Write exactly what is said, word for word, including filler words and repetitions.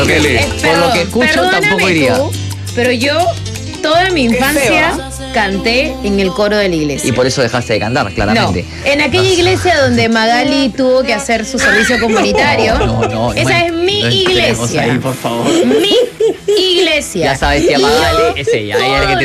Eh, Por perdón, lo que escucho, perdóname tampoco iría. tú, pero yo toda mi infancia canté en el coro de la iglesia. Y por eso dejaste de cantar, No, claramente. en aquella iglesia donde Magali tuvo que hacer su servicio comunitario. No, no, Esa no, es mi no entremos iglesia. ahí, por favor. Mi iglesia. Ya sabes, tía Y yo Magali, es ella, ella es la que